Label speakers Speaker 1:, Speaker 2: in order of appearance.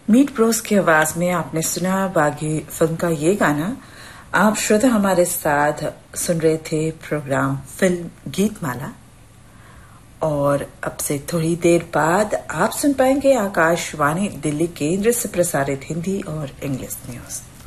Speaker 1: Meet Bros की आवाज में आपने सुना बागी फिल्म का ये गाना। आप श्रोता हमारे साथ सुन रहे थे प्रोग्राम फिल्म गीतमाला, और अब से थोड़ी देर बाद आप सुन पाएंगे आकाशवाणी दिल्ली केंद्र से प्रसारित हिंदी और इंग्लिश न्यूज।